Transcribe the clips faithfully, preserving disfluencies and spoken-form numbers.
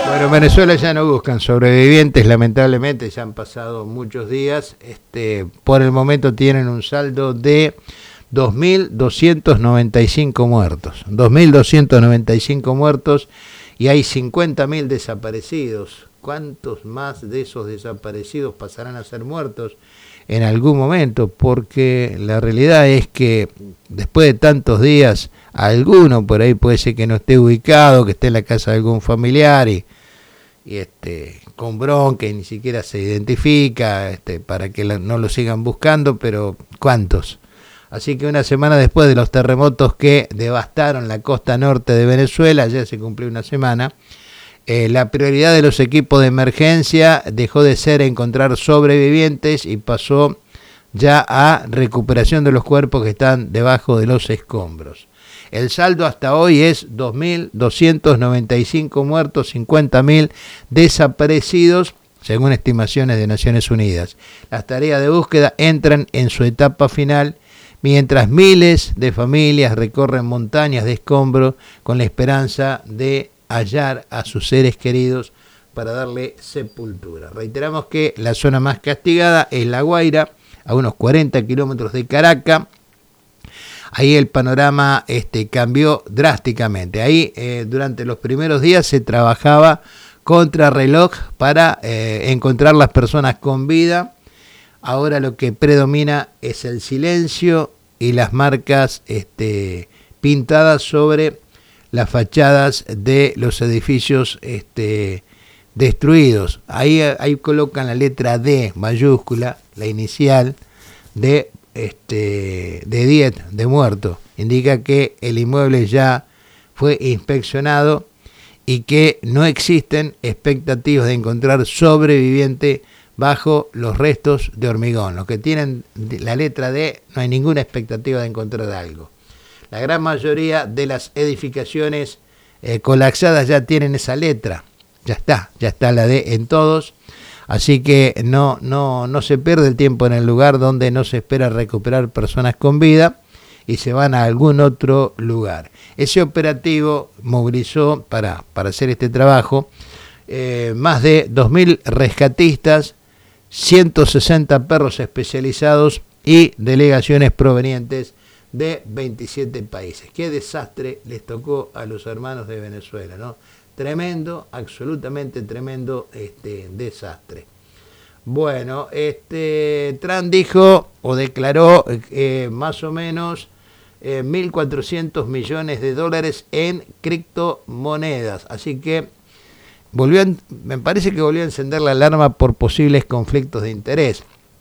Bueno, en Venezuela ya no buscan sobrevivientes, lamentablemente ya han pasado muchos días. Este, por el momento tienen un saldo de dos mil doscientos noventa y cinco muertos. dos mil doscientos noventa y cinco muertos y hay cincuenta mil desaparecidos. ¿Cuántos más de esos desaparecidos pasarán a ser muertos en algún momento? Porque la realidad es que después de tantos días, alguno por ahí puede ser que no esté ubicado, que esté en la casa de algún familiar y, y este con bronca y ni siquiera se identifica, este, para que la, no lo sigan buscando, pero ¿cuántos? Así que una semana después de los terremotos que devastaron la costa norte de Venezuela, ya se cumplió una semana, eh, la prioridad de los equipos de emergencia dejó de ser encontrar sobrevivientes y pasó ya a recuperación de los cuerpos que están debajo de los escombros. El saldo hasta hoy es dos mil doscientos noventa y cinco muertos, cincuenta mil desaparecidos, según estimaciones de Naciones Unidas. Las tareas de búsqueda entran en su etapa final, mientras miles de familias recorren montañas de escombros con la esperanza de hallar a sus seres queridos para darle sepultura. Reiteramos que la zona más castigada es La Guaira, a unos cuarenta kilómetros de Caracas. Ahí el panorama este, cambió drásticamente. Ahí eh, durante los primeros días se trabajaba contrarreloj para eh, encontrar las personas con vida. Ahora lo que predomina es el silencio y las marcas este, pintadas sobre las fachadas de los edificios este, destruidos. Ahí, ahí colocan la letra D mayúscula, la inicial de este de diez, de muerto. Indica que el inmueble ya fue inspeccionado y que no existen expectativas de encontrar sobreviviente bajo los restos de hormigón. Los que tienen la letra D no hay ninguna expectativa de encontrar algo. La gran mayoría de las edificaciones eh, colapsadas ya tienen esa letra. Ya está, ya está la D en todos. Así que no, no, no se pierde el tiempo en el lugar donde no se espera recuperar personas con vida y se van a algún otro lugar. Ese operativo movilizó para, para hacer este trabajo eh, más de dos mil rescatistas, ciento sesenta perros especializados y delegaciones provenientes de veintisiete países. Qué desastre les tocó a los hermanos de Venezuela, ¿no? Tremendo, absolutamente tremendo este desastre. Bueno, este Trump dijo o declaró eh, más o menos eh, mil cuatrocientos millones de dólares en criptomonedas. Así que volvió a, me parece que volvió a encender la alarma por posibles conflictos de interés.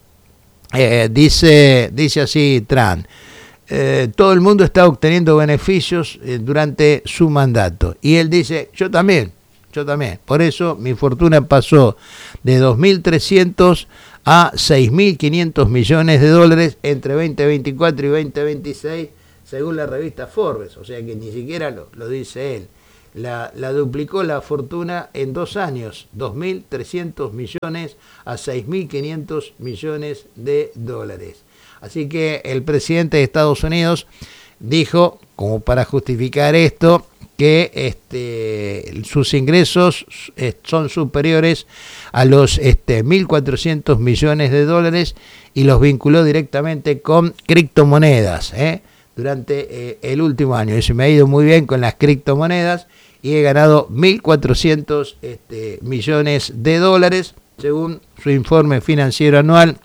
Eh, dice, dice así Trump. Eh, todo el mundo está obteniendo beneficios eh, durante su mandato. Y él dice, yo también, yo también. Por eso mi fortuna pasó de dos mil trescientos a seis mil quinientos millones de dólares entre veinte veinticuatro y veinte veintiséis, según la revista Forbes. O sea que ni siquiera lo, lo dice él. La, la duplicó la fortuna en dos años, dos mil trescientos millones a seis mil quinientos millones de dólares. Así que el presidente de Estados Unidos dijo, como para justificar esto, que este, sus ingresos son superiores a los este, mil cuatrocientos millones de dólares y los vinculó directamente con criptomonedas ¿eh? durante eh, el último año. Dice, me ha ido muy bien con las criptomonedas y he ganado mil cuatrocientos este, millones de dólares, según su informe financiero anual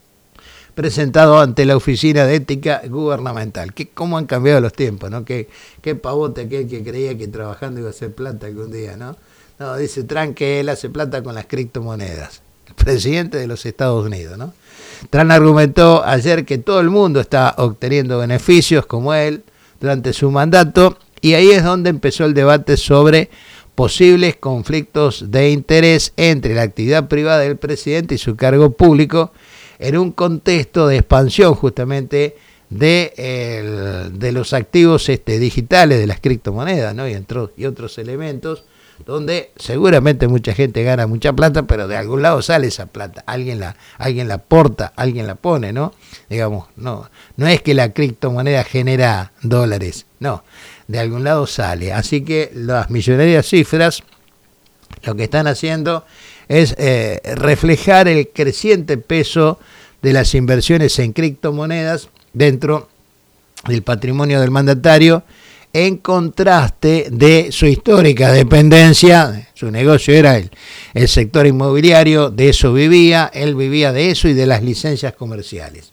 presentado ante la Oficina de Ética Gubernamental. ¿Qué, ¿Cómo han cambiado los tiempos? ¿No? ¿Qué, qué pavote aquel que creía que trabajando iba a hacer plata algún día? No, no dice Trump que él hace plata con las criptomonedas. El presidente de los Estados Unidos. ¿no? Trump argumentó ayer que todo el mundo está obteniendo beneficios como él durante su mandato y ahí es donde empezó el debate sobre posibles conflictos de interés entre la actividad privada del presidente y su cargo público en un contexto de expansión justamente de, el, de los activos este, digitales, de las criptomonedas, ¿no? y, entro, y otros elementos, donde seguramente mucha gente gana mucha plata, pero de algún lado sale esa plata, alguien la, alguien la aporta, alguien la pone, ¿no? Digamos, no, no es que la criptomoneda genera dólares, no, de algún lado sale. Así que las millonarias cifras Lo que están haciendo es eh, reflejar el creciente peso de las inversiones en criptomonedas dentro del patrimonio del mandatario, en contraste de su histórica dependencia. Su negocio era el, el sector inmobiliario, de eso vivía, él vivía de eso y de las licencias comerciales.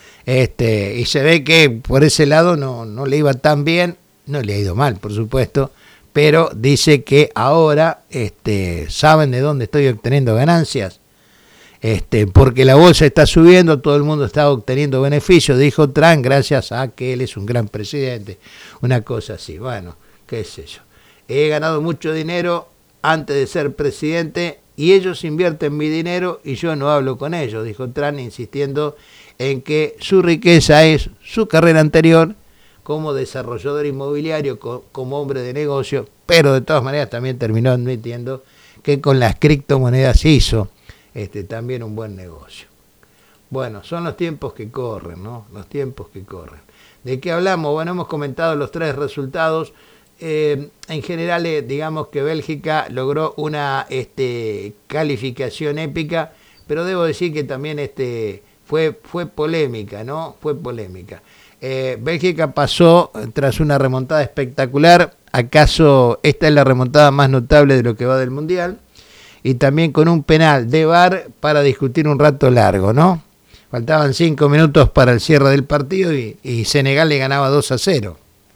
Este, y se ve que por ese lado no, no le iba tan bien, no le ha ido mal, por supuesto, pero dice que ahora este, ¿saben de dónde estoy obteniendo ganancias? Este, porque la bolsa está subiendo, todo el mundo está obteniendo beneficios, dijo Trump, gracias a que él es un gran presidente, una cosa así. Bueno, qué sé yo, he ganado mucho dinero antes de ser presidente y ellos invierten mi dinero y yo no hablo con ellos, dijo Trump, insistiendo en que su riqueza es su carrera anterior como desarrollador inmobiliario, como hombre de negocio, pero de todas maneras también terminó admitiendo que con las criptomonedas hizo Este, también un buen negocio. Bueno, son los tiempos que corren, ¿no? Los tiempos que corren. ¿De qué hablamos? Bueno, hemos comentado los tres resultados. Eh, en general, eh, digamos que Bélgica logró una este, calificación épica, pero debo decir que también este, fue, fue polémica, ¿no? Fue polémica. Eh, Bélgica pasó tras una remontada espectacular. ¿Acaso esta es la remontada más notable de lo que va del Mundial? Y también con un penal de V A R para discutir un rato largo, ¿no? Faltaban cinco minutos para el cierre del partido y, y Senegal le ganaba dos a cero.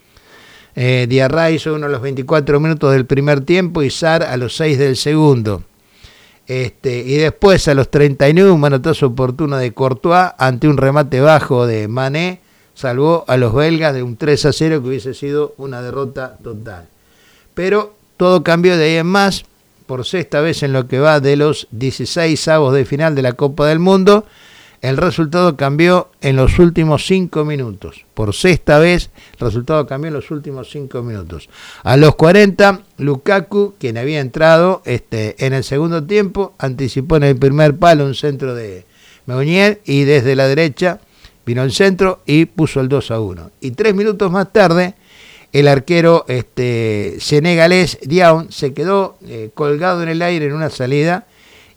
Eh, Diarra hizo uno a los veinticuatro minutos del primer tiempo y Sarr a los seis del segundo. Este, y después a los treinta y nueve un manotazo oportuno de Courtois ante un remate bajo de Mané salvó a los belgas de un tres a cero que hubiese sido una derrota total. Pero todo cambió de ahí en más. Por sexta vez en lo que va de los dieciséis avos de final de la Copa del Mundo, el resultado cambió en los últimos cinco minutos. Por sexta vez, el resultado cambió en los últimos cinco minutos. A los cuarenta, Lukaku, quien había entrado este, en el segundo tiempo, anticipó en el primer palo un centro de Meunier y desde la derecha vino el centro y puso el dos a uno. Y tres minutos más tarde, el arquero este, senegalés Diaw se quedó eh, colgado en el aire en una salida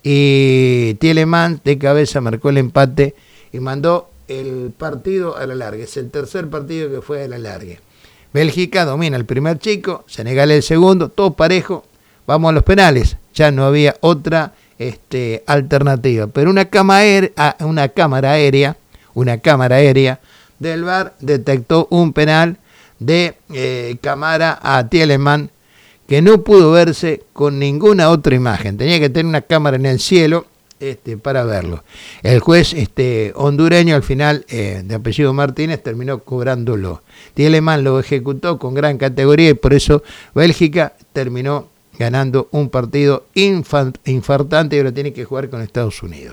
y Tielemans de cabeza marcó el empate y mandó el partido a la larga. Es el tercer partido que fue a la larga. Bélgica domina el primer chico, Senegal el segundo, todo parejo. Vamos a los penales. Ya no había otra este, alternativa. Pero una cámara aérea, una cámara aérea, una cámara aérea del V A R detectó un penal de eh, Camara a Tielemans que no pudo verse con ninguna otra imagen, tenía que tener una cámara en el cielo este, para verlo. El juez este, hondureño al final eh, de apellido Martínez terminó cobrándolo. Tielemans lo ejecutó con gran categoría y por eso Bélgica terminó ganando un partido infant, infartante y ahora tiene que jugar con Estados Unidos.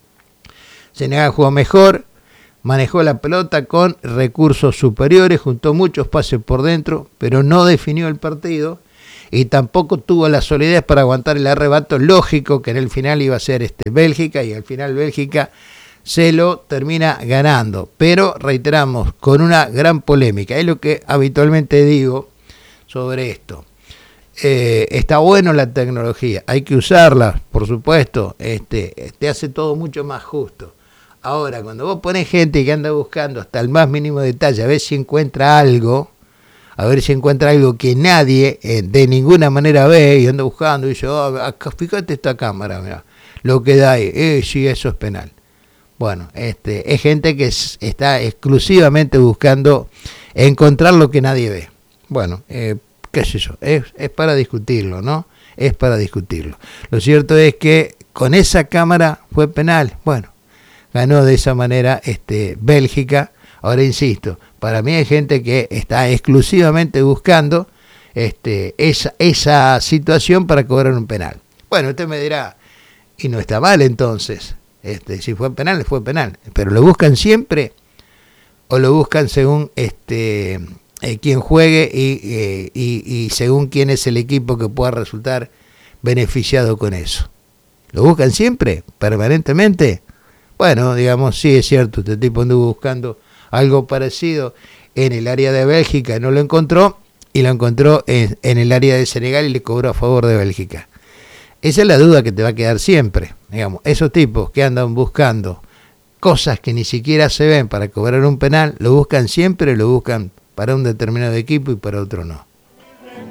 Senegal jugó mejor, manejó la pelota con recursos superiores, juntó muchos pases por dentro, pero no definió el partido y tampoco tuvo la solidez para aguantar el arrebato lógico que en el final iba a ser este Bélgica y al final Bélgica se lo termina ganando. Pero reiteramos, con una gran polémica. Es lo que habitualmente digo sobre esto. Eh, está bueno la tecnología, hay que usarla, por supuesto, este, te hace todo mucho más justo. Ahora, cuando vos ponés gente que anda buscando hasta el más mínimo detalle, a ver si encuentra algo, a ver si encuentra algo que nadie eh, de ninguna manera ve y anda buscando y dice, oh, acá, fíjate esta cámara, mirá, lo que da ahí, eh, sí, eso es penal. Bueno, este, es gente que es, está exclusivamente buscando encontrar lo que nadie ve. Bueno, eh, qué sé yo, es, es para discutirlo, ¿no? Es para discutirlo. Lo cierto es que con esa cámara fue penal, bueno. Ganó de esa manera este, Bélgica. Ahora insisto, para mí hay gente que está exclusivamente buscando este, esa, esa situación para cobrar un penal. Bueno, usted me dirá, y no está mal entonces, este, si fue penal, fue penal, pero ¿lo buscan siempre o lo buscan según este, eh, quien juegue y, eh, y, y según quién es el equipo que pueda resultar beneficiado con eso? ¿Lo buscan siempre, permanentemente? Bueno, digamos, sí es cierto, este tipo anduvo buscando algo parecido en el área de Bélgica, no lo encontró, y lo encontró en, en el área de Senegal y le cobró a favor de Bélgica. Esa es la duda que te va a quedar siempre. Digamos, esos tipos que andan buscando cosas que ni siquiera se ven para cobrar un penal, lo buscan siempre, lo buscan para un determinado equipo y para otro no.